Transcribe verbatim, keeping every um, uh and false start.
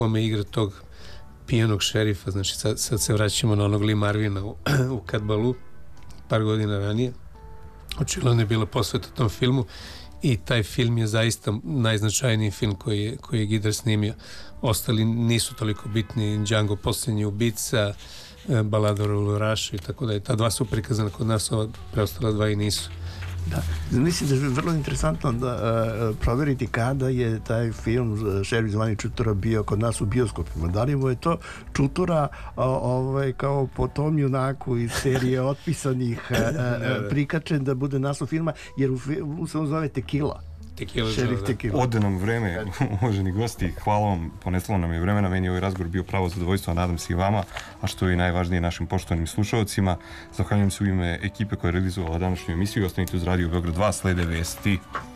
kome igra tog pijanog šerifa, znači sad, sad se vraćamo na onog Lee Marvina u, u Kadbalu, par godina ranije. Očigledno je bila posveta tom filmu i taj film je zaista najznačajniji film koji je, koji je Gider snimio. Ostali nisu toliko bitni, Django posljednji ubica, Balada o Lurašu i tako da je. Ta dva su prikazana kod nas, ova preostala dva i nisu. Da, mislim da je vrlo interesantno da uh, provjeriti kada je taj film Šerif zvani Čutura bio kod nas u bioskopima. Da li mu je to Čutura uh, ovaj, kao po tom junaku iz serije otpisanih uh, uh, prikačen da bude naslov filma, jer u filmu se on zove Tekila. Šerif Tekila. Ode nam vreme, uvaženi gosti, hvala vam, ponestalo nam je vremena, meni je ovaj razgovor bio pravo zadovoljstvo, a nadam se i vama, a što je najvažnije našim poštovanim slušalcima. Zahvaljujem se u ime ekipe koja je realizovala današnju emisiju. Ostanite uz Radio Beograd dva, slede vesti.